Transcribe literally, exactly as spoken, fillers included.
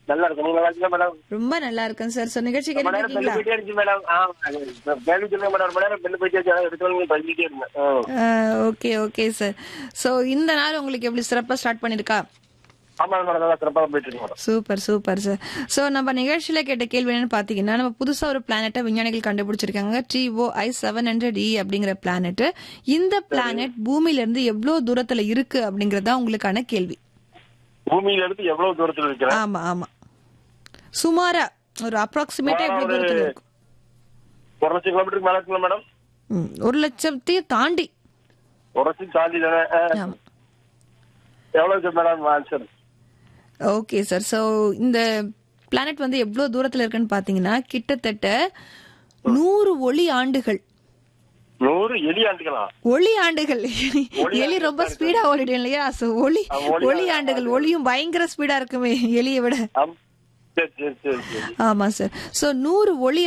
நல்லா இருக்கும். நீங்க நல்லா இருக்கீங்களா மேடம்? ரொம்ப நல்லா இருக்கேன் சார். சோ நிகழ்ச்சி ரொம்ப நேரம் பெண்ணு கேட்டுருக்கீங்களா? போயிட்டே இருந்துச்சு மேடம். ஆ கேள்வி சொல்லுங்க மேடம். ரொம்ப நேரம் பெண்ணு போயிட்டே இருந்துச்சு. எடுத்து பண்ணிட்டே இருந்தேன். Okay okay sir. சோ இந்த நாள் உங்களுக்கு எப்படி சிறப்பா ஸ்டார்ட் பண்ணிருக்கா? ஆமா மேடம், நல்லா சிறப்பாக போயிட்டு இருக்கு madam. Super super sir. So நம்ம நிகழ்ச்சியில கேட்ட கேள்வி என்னன்னு பாத்தீங்கன்னா, நம்ம புதுசா ஒரு பிளானெட்டை விஞ்ஞானிகள் கண்டுபிடிச்சிருக்காங்க. டி ஓ ஐ செவன் ஹண்ட்ரட் இ அப்படிங்கிற பிளானெட். இந்த பிளானெட் பூமியில இருந்து எவ்வளவு தூரத்துல இருக்கு அப்படிங்கறதா உங்களுக்கான கேள்வி. பூமியில இருந்து எவ்வளவு தூரத்துல இருக்கிறேன்? ஆமா ஆமா, சுமாரா ஒரு அப்ராக்சிமேட்டா எவ்வளவு தூரத்துல இருக்கும்? ஒரு லட்சம் கிலோமீட்டருக்கு மேல இருக்குல்ல மேடம்? ம், ஒரு லட்சத்தையும் தாண்டி. ஒரு லட்சம் தாண்டி தானே? ஆமா. எவ்வளவு madam answer? Okay sir. So இந்த பிளானட் வந்து எவ்வளவு தூரத்துல இருக்குன்னு பாத்தீங்கன்னா, கிட்டத்தட்ட நூறு ஒளி ஆண்டுகள். நூறு எலி ஆண்டுகளா? ஒளி ஆண்டுகள். எலி ரொம்ப ஸ்பீடா ஓடிடும் இல்லையா? சோ ஒளி ஒளி ஆண்டுகள். ஒளியும் பயங்கர ஸ்பீடா இருக்குமே எலியை விட. சரி சரி சரி. ஆமா சார். சோ நூறு ஒளி